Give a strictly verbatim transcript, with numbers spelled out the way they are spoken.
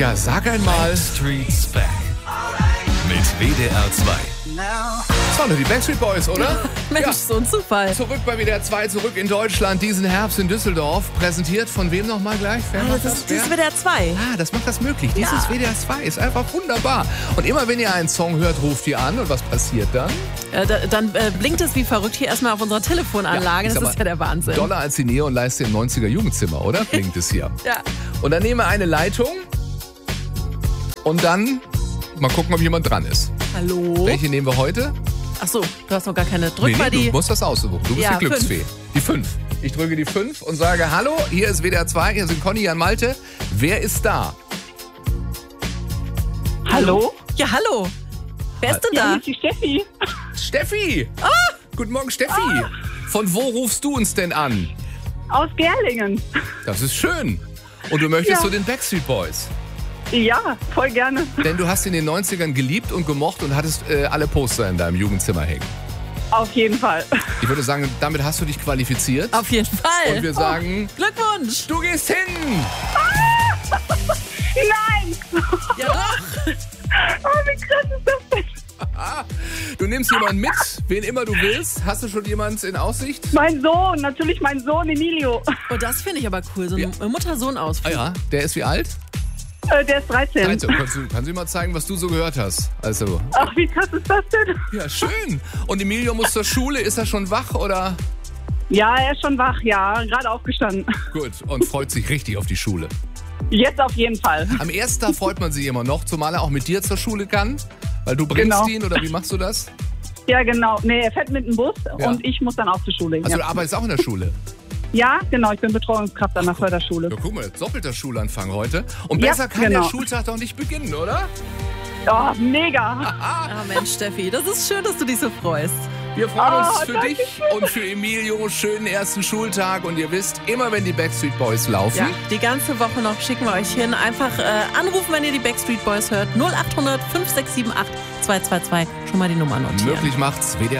Ja, sag einmal. Backstreet's Back. Mit W D R zwei. Das waren doch die Backstreet Boys, oder? Mensch, Ja. so ein Zufall. Zurück bei W D R zwei, zurück in Deutschland, diesen Herbst in Düsseldorf. Präsentiert von wem nochmal gleich? Wer Ah, macht das ist Wer? dieses W D R zwei. Ah, das macht das möglich. Dieses Ja. W D R zwei ist einfach wunderbar. Und immer wenn ihr einen Song hört, ruft ihr an. Und was passiert dann? Äh, da, dann äh, blinkt es wie verrückt hier erstmal auf unserer Telefonanlage. ich das sag ist mal, ja der Wahnsinn. Doller als die Neonleiste im neunziger Jugendzimmer, oder? Blinkt es hier. Ja. Und dann nehmen wir eine Leitung. Und dann mal gucken, ob jemand dran ist. Hallo? Welche nehmen wir heute? Ach so, du hast noch gar keine. Drück Nee, mal nee, die. du musst das aussuchen. Du bist Ja, die Glücksfee. Die fünf. Ich drücke die fünf und sage, hallo, hier ist W D R zwei, hier sind Conny, Jan, Malte. Wer ist da? Hallo? Ja, hallo. Wer ist denn Ja, da? hier ist die Steffi. Steffi! Ah! Guten Morgen, Steffi. Von wo rufst du uns denn an? Aus Gerlingen. Das ist schön. Und du möchtest Ja. zu den Backstreet Boys. Ja, voll gerne. Denn du hast in den neunzigern geliebt und gemocht und hattest äh, alle Poster in deinem Jugendzimmer hängen. Auf jeden Fall. Ich würde sagen, damit hast du dich qualifiziert. Auf jeden Fall. Und wir sagen, Glückwunsch. du gehst hin. Nein! Ja doch. Oh, wie krass ist das denn? Du nimmst jemanden mit, wen immer du willst. Hast du schon jemanden in Aussicht? Mein Sohn, natürlich mein Sohn Emilio. Oh, das finde ich aber cool. So ein Ja. Mutter-Sohn-Ausflug. Ah ja, der ist wie alt? Äh, der ist dreizehn. Also, kannst du, kannst du mal zeigen, was du so gehört hast? Also, Ach, wie krass ist das denn? ja, schön. Und Emilio muss zur Schule. Ist er schon wach oder? Ja, er ist schon wach, ja. Gerade aufgestanden. Gut, und freut sich richtig auf die Schule. Jetzt auf jeden Fall. Am ersten Tag freut man sich immer noch, zumal er auch mit dir zur Schule kann. Weil du bringst Genau. ihn, oder wie machst du das? Ja, genau. Nee, er fährt mit dem Bus Ja. und ich muss dann auch zur Schule. Also, ja. du arbeitest auch in der Schule. ja, genau. Ich bin Betreuungskraft an der Förderschule. Ja, guck mal, doppelter Schulanfang heute. Und Ja, besser kann genau. der Schultag doch nicht beginnen, oder? Oh, mega. Ah, Mensch, Steffi, das ist schön, dass du dich so freust. Wir freuen uns Oh, für danke dich und für Emilio. Schönen ersten Schultag. Und ihr wisst, immer wenn die Backstreet Boys laufen, Ja, die ganze Woche noch schicken wir euch hin. Einfach äh, anrufen, wenn ihr die Backstreet Boys hört. null acht hundert fünf sechs sieben acht zwei zwei zwei. Schon mal die Nummer notieren. möglich macht's W D R